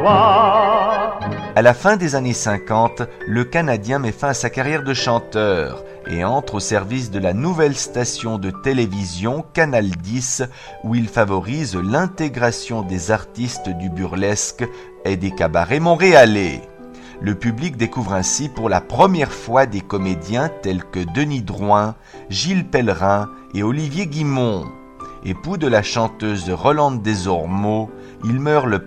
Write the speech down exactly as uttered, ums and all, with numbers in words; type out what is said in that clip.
À la fin des années cinquante, le Canadien met fin à sa carrière de chanteur et entre au service de la nouvelle station de télévision Canal dix où il favorise l'intégration des artistes du burlesque et des cabarets montréalais. Le public découvre ainsi pour la première fois des comédiens tels que Denis Drouin, Gilles Pellerin et Olivier Guimond. Époux de la chanteuse Rolande Desormeaux, il meurt le